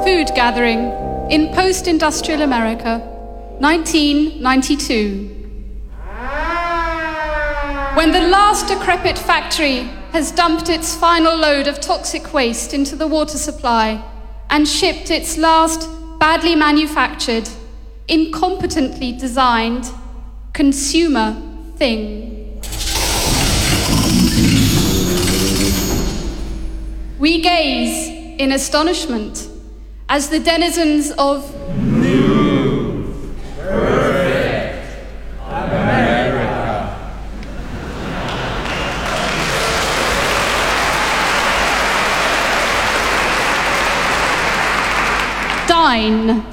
food gathering in post-industrial America, 1992. When the last decrepit factory has dumped its final load of toxic waste into the water supply and shipped its last badly manufactured, incompetently designed consumer thing. We gaze in astonishment as the denizens of New Perfect America dine